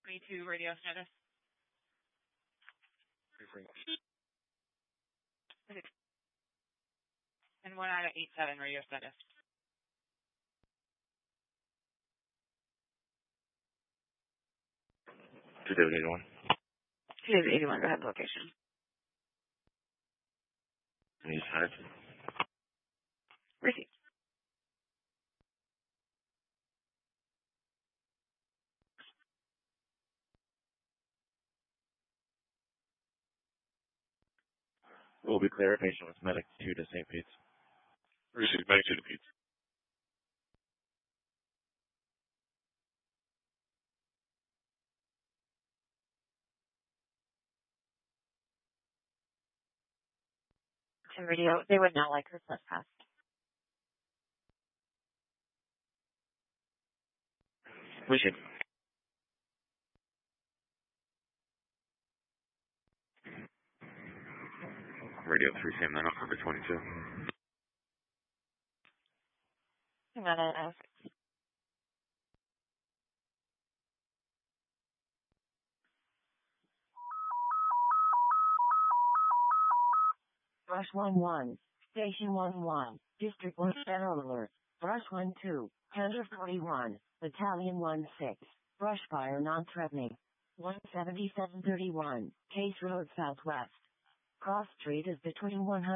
Me too, radio status. And 1 out of 87 radio status. 281. 281, go ahead, location. East side. Receive. Will be clear. Patient with medic 2 to St. Pete's. Receive medic 2 to Pete's. And radio, they would not like her trespass. Receive. Radio 3 Sam 9 October 22. And then Brush 1-1, Station 1-1, District 1 Federal Alert, Brush 1-2, Tender 41, Battalion 1-6, Brush Fire Non-Threatening, 17731, Case Road Southwest. Cross Street is between 100